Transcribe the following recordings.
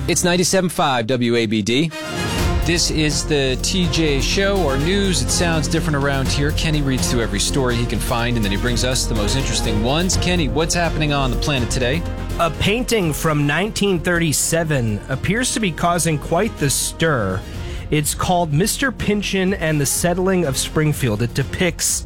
It's 97.5 WABD. This is the TJ Show, or news. It sounds different around here. Kenny reads through every story he can find, and then he brings us the most interesting ones. Kenny, what's happening on the planet today? A painting from 1937 appears to be causing quite the stir. It's called Mr. Pynchon and the Settling of Springfield. It depicts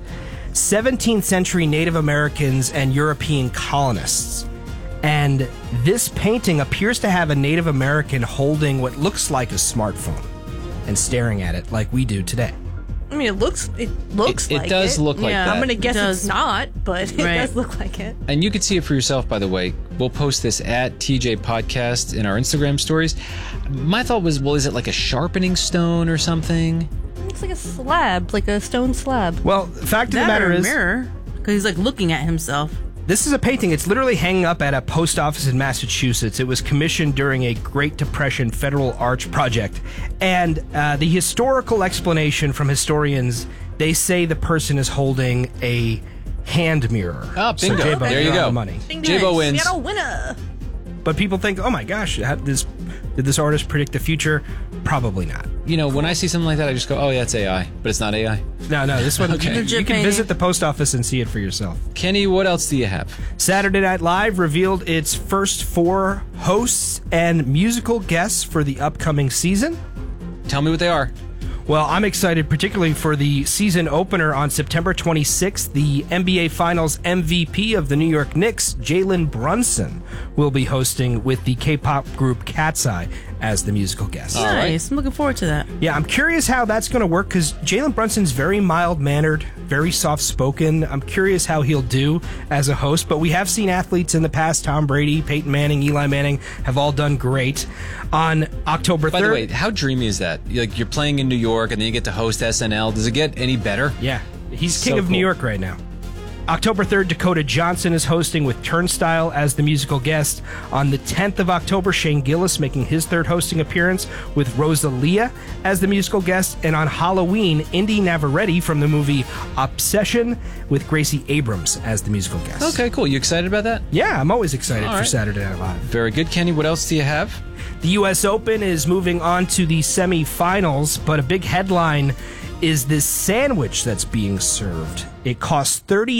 17th century Native Americans and European colonists. And this painting appears to have a Native American holding what looks like a smartphone and staring at it like we do today. I mean, it looks like it. It does look like that. I'm going to guess it's not, but it does look like it. And you can see it for yourself, by the way. We'll post this at TJ Podcast in our Instagram stories. My thought was, well, is it like a sharpening stone or something? It looks like a slab, like a stone slab. Well, the fact of the matter or a is, mirror, because he's like looking at himself. this is a painting. It's literally hanging up at a post office in Massachusetts. It was commissioned during a Great Depression federal arch project. And the historical explanation from historians, they say the person is holding a hand mirror. Oh, bingo. So J-Bo, There you you're on go. the money. J-Bo wins. Seattle winner. But people think, oh my gosh, did this artist predict the future? Probably not. You know, when I see something like that, I just go, oh, yeah, it's AI. But it's not AI. No, this one, Okay. you can visit the post office and see it for yourself. Kenny, what else do you have? Saturday Night Live revealed its first 4 hosts and musical guests for the upcoming season. Tell me what they are. Well, I'm excited particularly for the season opener on September 26th. The NBA Finals MVP of the New York Knicks, Jalen Brunson, will be hosting with the K-pop group Cat's Eye as the musical guest. All right. Nice. I'm looking forward to that. Yeah, I'm curious how that's going to work because Jalen Brunson's very mild-mannered, very soft-spoken. I'm curious how he'll do as a host, but we have seen athletes in the past, Tom Brady, Peyton Manning, Eli Manning, have all done great. On October 3rd... By the way, how dreamy is that? Like, you're playing in New York, and then you get to host SNL. Does it get any better? Yeah, he's So king of New cool. York right now. October 3rd, Dakota Johnson is hosting with Turnstile as the musical guest. On the 10th of October, Shane Gillis making his 3rd hosting appearance with Rosalia as the musical guest. And on Halloween, Indy Navarrete from the movie Obsession with Gracie Abrams as the musical guest. Okay, cool. You excited about that? Yeah, I'm always excited All for right. Saturday Night Live. Very good. Kenny, what else do you have? The U.S. Open is moving on to the semifinals, but a big headline is this sandwich that's being served. It costs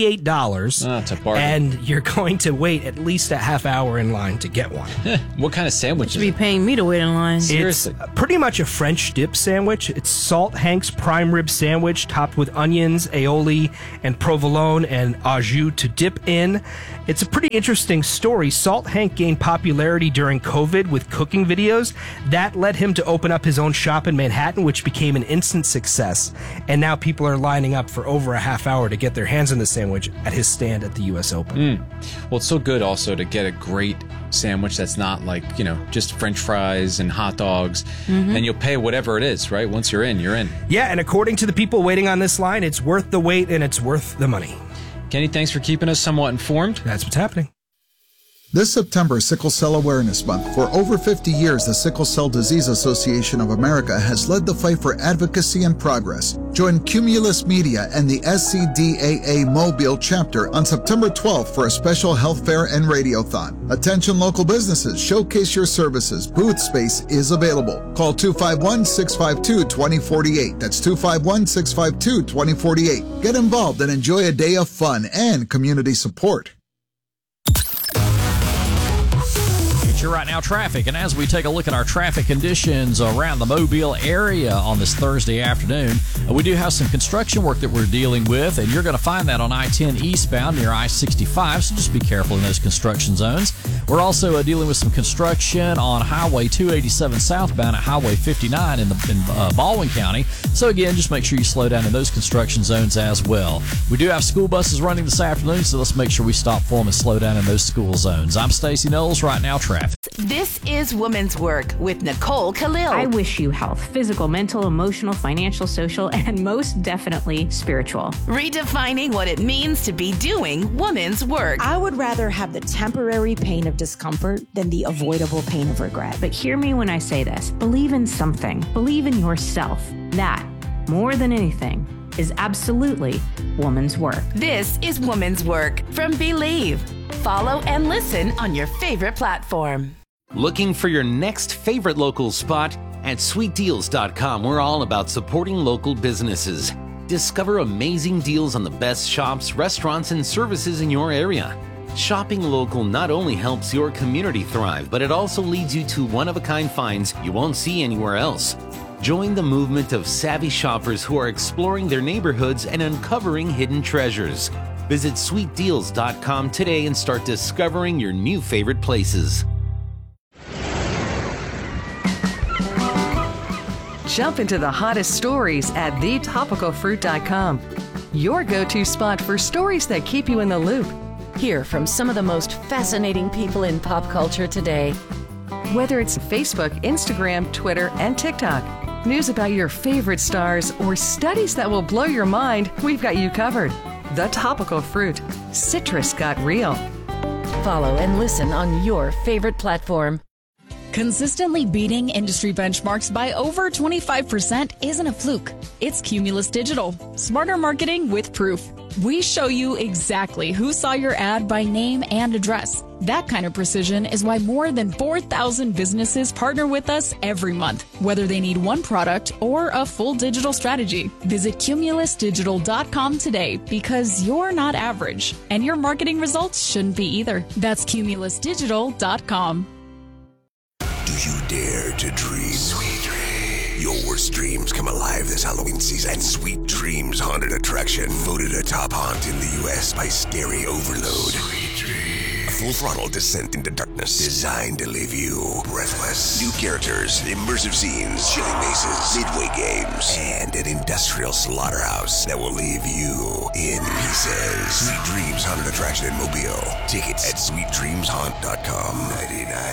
$38, Oh, it's a bargain. and you're going to wait at least a half hour in line to get one. What kind of sandwich Should is be it? paying me to wait in line. Seriously. It's pretty much a French dip sandwich. It's Salt Hank's prime rib sandwich topped with onions, aioli, and provolone and au jus to dip in. It's a pretty interesting story. Salt Hank gained popularity during COVID with cooking videos. That led him to open up his own shop in Manhattan, which became an instant success. And now people are lining up for over a half hour to get their hands on the sandwich at his stand at the U.S. Open. Well, it's so good also to get a great sandwich that's not like, you know, just French fries and hot dogs. And you'll pay whatever it is, right? Once you're in, you're in. Yeah, and according to the people waiting on this line, it's worth the wait and it's worth the money. Kenny, thanks for keeping us somewhat informed. That's what's happening. This September is Sickle Cell Awareness Month. For over 50 years, the Sickle Cell Disease Association of America has led the fight for advocacy and progress. Join Cumulus Media and the SCDAA Mobile chapter on September 12th for a special health fair and radiothon. Attention local businesses, showcase your services. Booth space is available. Call 251-652-2048. That's 251-652-2048. Get involved and enjoy a day of fun and community support. Your right now traffic, and as we take a look at our traffic conditions around the Mobile area on this Thursday afternoon, we do have some construction work that we're dealing with, and you're going to find that on I-10 eastbound near I-65, so just be careful in those construction zones. We're also dealing with some construction on Highway 287 southbound at Highway 59 in Baldwin County, so again, just make sure you slow down in those construction zones as well. We do have school buses running this afternoon, so let's make sure we stop for them and slow down in those school zones. I'm Stacey Knowles, right now traffic. This is Woman's Work with Nicole Khalil. I wish you health, physical, mental, emotional, financial, social, and most definitely spiritual. Redefining what it means to be doing woman's work. I would rather have the temporary pain of discomfort than the avoidable pain of regret. But hear me when I say this. Believe in something. Believe in yourself. That, more than anything, is absolutely woman's work. This is Woman's Work from Believe. Follow and listen on your favorite platform. Looking for your next favorite local spot? At sweetdeals.com, we're all about supporting local businesses. Discover amazing deals on the best shops, restaurants, and services in your area. Shopping local not only helps your community thrive, but it also leads you to one-of-a-kind finds you won't see anywhere else. Join the movement of savvy shoppers who are exploring their neighborhoods and uncovering hidden treasures. Visit sweetdeals.com today and start discovering your new favorite places. Jump into the hottest stories at thetopicalfruit.com. Your go-to spot for stories that keep you in the loop. Hear from some of the most fascinating people in pop culture today. Whether it's Facebook, Instagram, Twitter, and TikTok, news about your favorite stars, or studies that will blow your mind, we've got you covered. The Topical Fruit. Citrus got real. Follow and listen on your favorite platform. Consistently beating industry benchmarks by over 25% isn't a fluke. It's Cumulus Digital. Smarter marketing with proof. We show you exactly who saw your ad by name and address. That kind of precision is why more than 4,000 businesses partner with us every month, whether they need one product or a full digital strategy. Visit cumulusdigital.com today because you're not average, and your marketing results shouldn't be either. That's cumulusdigital.com. Do you dare to dream? Sweet dreams. Your worst dreams come alive this Halloween season. And Sweet Dreams Haunted Attraction, voted a top haunt in the U.S. by Scary Overload. Sweet Dreams. A full-throttle descent into darkness designed to leave you breathless. New characters, immersive scenes, chilling mazes, midway games, and an industrial slaughterhouse that will leave you in pieces. Sweet Dreams Haunted Attraction in Mobile. Tickets at sweetdreamshaunt.com. 99